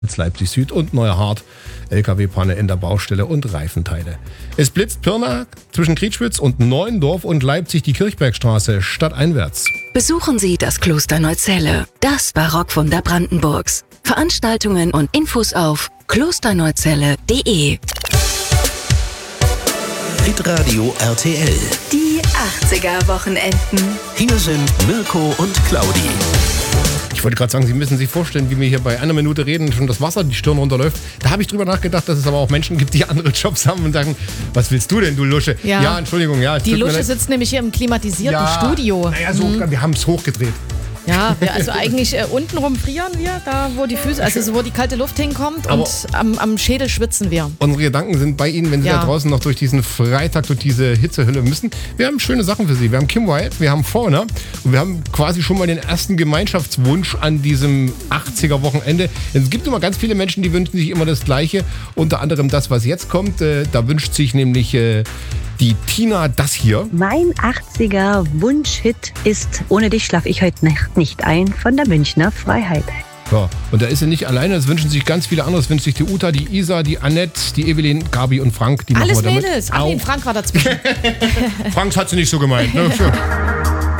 Leipzig Süd und Neuerhardt, LKW-Panne in der Baustelle und Reifenteile. Es blitzt Pirna zwischen Krietschwitz und Neuendorf und Leipzig die Kirchbergstraße stadteinwärts. Besuchen Sie das Kloster Neuzelle, das Barockwunder Brandenburgs. Veranstaltungen und Infos auf klosterneuzelle.de. Hitradio RTL. Die 80er Wochenenden. Hier sind Mirko und Claudi. Ich wollte gerade sagen, Sie müssen sich vorstellen, wie wir hier bei einer Minute reden, schon das Wasser die Stirn runterläuft. Da habe ich drüber nachgedacht, dass es aber auch Menschen gibt, die andere Jobs haben und sagen, was willst du denn, du Lusche? Ja, Entschuldigung. Ja, die Lusche sitzt nämlich hier im klimatisierten Studio. Naja, so, wir haben es hochgedreht. Ja, also eigentlich untenrum frieren wir, da wo die Füße, also so, wo die kalte Luft hinkommt, Aber und am Schädel schwitzen wir. Unsere Gedanken sind bei Ihnen, wenn Sie da draußen noch durch diesen Freitag, durch diese Hitzehölle müssen. Wir haben schöne Sachen für Sie. Wir haben Kim Wilde, wir haben Fauna und wir haben quasi schon mal den ersten Gemeinschaftswunsch an diesem 80er-Wochenende. Es gibt immer ganz viele Menschen, die wünschen sich immer das Gleiche. Unter anderem das, was jetzt kommt. Da wünscht sich nämlich die Tina das hier. Mein 80er Wunschhit ist Ohne dich schlaf ich heute Nacht nicht ein von der Münchner Freiheit. Ja, und da ist sie nicht alleine, es wünschen sich ganz viele andere. Es wünscht sich die Uta, die Isa, die Annette, die Evelyn, Gabi und Frank. Die alles machen wir Mädels. Ach nee, Frank war dazwischen. Franks hat sie nicht so gemeint. Ne?